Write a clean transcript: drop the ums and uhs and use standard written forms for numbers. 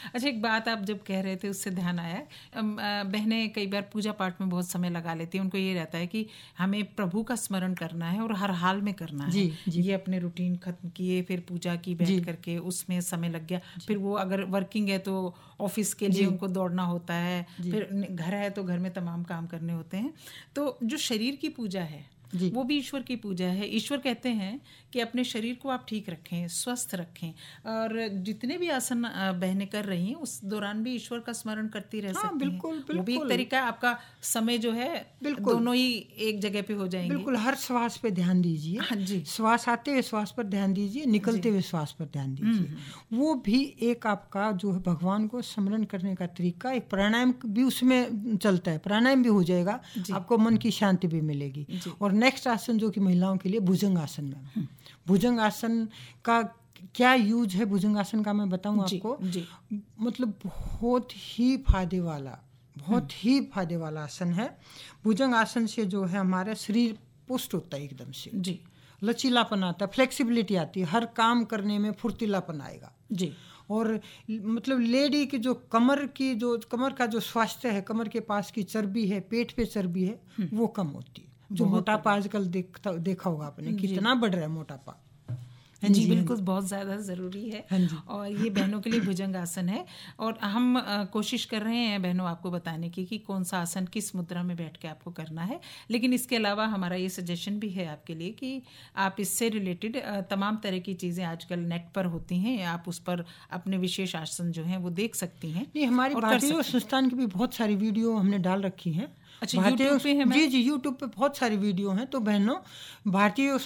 अच्छा, एक बात आप जब कह रहे थे उससे ध्यान आया, बहनें कई बार पूजा पाठ में बहुत समय लगा लेती हैं। उनको ये रहता है कि हमें प्रभु का स्मरण करना है और हर हाल में करना है। ये अपने रूटीन खत्म किए, फिर पूजा की बैठ करके, उसमें समय लग गया। फिर वो अगर वर्किंग है तो ऑफिस के लिए उनको दौड़ना होता है, फिर घर है तो घर में तमाम काम करने होते हैं। तो जो शरीर की पूजा है वो भी ईश्वर की पूजा है। ईश्वर कहते हैं कि अपने शरीर को आप ठीक रखें, स्वस्थ रखें, और जितने भी आसन बहनें कर रही हैं उस दौरान भी ईश्वर का स्मरण करती रह सकती हैं। बिल्कुल। वो भी एक तरीका है। आपका समय जो है दोनों ही एक जगह पे हो जाएंगे। बिल्कुल, हर श्वास पे ध्यान दीजिए। हाँ जी, श्वास आते हुए श्वास पर ध्यान दीजिए, निकलते हुए श्वास पर ध्यान दीजिए। वो भी एक आपका जो है भगवान को स्मरण करने का तरीका। एक प्राणायाम भी उसमें चलता है, प्राणायाम भी हो जाएगा, आपको मन की शांति भी मिलेगी। और नेक्स्ट आसन जो कि महिलाओं के लिए भुजंग आसन में, भुजंग आसन का क्या यूज है, भुजंग आसन का मैं बताऊं आपको। मतलब बहुत ही फायदे वाला आसन है। भुजंग आसन से जो है हमारा शरीर पुष्ट होता है, एकदम से जी लचीलापन आता है, फ्लेक्सिबिलिटी आती है, हर काम करने में फुर्तीलापन आएगा जी। और मतलब लेडी की जो कमर का जो स्वास्थ्य है, कमर के पास की चर्बी है, पेट पे चर्बी है, वो कम होती है। जो मोटापा आजकल देखा होगा आपने, कितना बढ़ रहा है मोटापा। जी बिल्कुल, बहुत ज़्यादा ज़रूरी है। और ये बहनों के लिए भुजंग आसन है। और हम कोशिश कर रहे हैं बहनों आपको बताने की कि कौन सा आसन किस मुद्रा में बैठ के आपको करना है। लेकिन इसके अलावा हमारा ये सजेशन भी है आपके लिए कि आप इससे रिलेटेड तमाम तरह की चीज़ें आजकल नेट पर होती हैं, आप उस पर अपने विशेष आसन जो हैं वो देख सकती हैं। नहीं, हमारी भारतीय संस्थान की भी बहुत सारी वीडियो हमने डाल रखी हैं। अच्छा, यूट्यूब पे है? जी, यूट्यूब पे बहुत सारी वीडियो हैं। तो बहनों, भारतीय